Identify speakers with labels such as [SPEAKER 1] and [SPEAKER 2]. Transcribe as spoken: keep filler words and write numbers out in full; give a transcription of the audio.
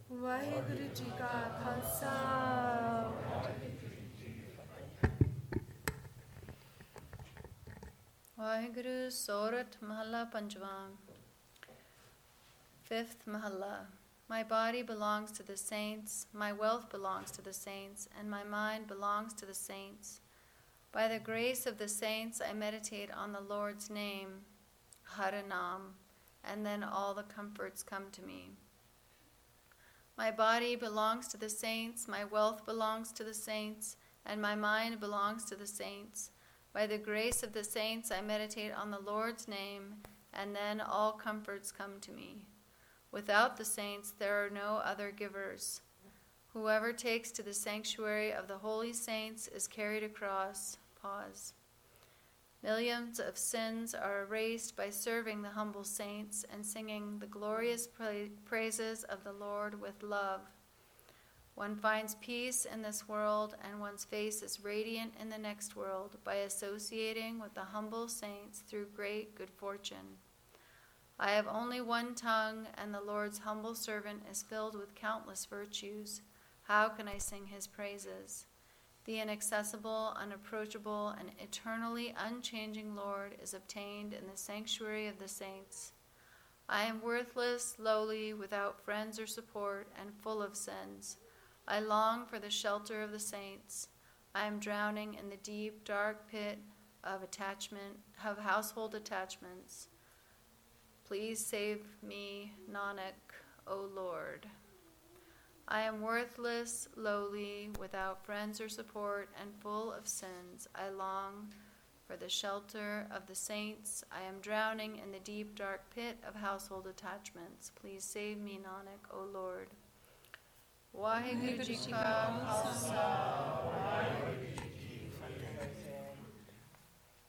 [SPEAKER 1] ਵਾਹਿਗੁਰੂ ਜੀ ਕਾ ਖਾਲਸਾ।
[SPEAKER 2] ਵਾਹਿਗੁਰੂ ਸੋਰਠ Mahalla Panchvam. Fifth Mahalla. My body belongs to the saints, my wealth belongs to the saints, and my mind belongs to the saints. By the grace of the saints, I meditate on the Lord's name, Haranam, and then all the comforts come to me. My body belongs to the saints, my wealth belongs to the saints, and my mind belongs to the saints. By the grace of the saints, I meditate on the Lord's name, and then all comforts come to me. Without the saints, there are no other givers. Whoever takes to the sanctuary of the holy saints is carried across. Pause. Millions of sins are erased by serving the humble saints and singing the glorious pra- praises of the Lord with love. One finds peace in this world, and one's face is radiant in the next world by associating with the humble saints through great good fortune. I have only one tongue, and the Lord's humble servant is filled with countless virtues. How can I sing his praises? The inaccessible, unapproachable, and eternally unchanging Lord is obtained in the sanctuary of the saints. I am worthless, lowly, without friends or support, and full of sins. I long for the shelter of the saints. I am drowning in the deep, dark pit of attachment, of household attachments. Please save me, Nanak, O Lord. I am worthless, lowly, without friends or support, and full of sins. I long for the shelter of the saints. I am drowning in the deep, dark pit of household attachments. Please save me, Nanak, O Lord. Waheguru Ji Ka Khalsa,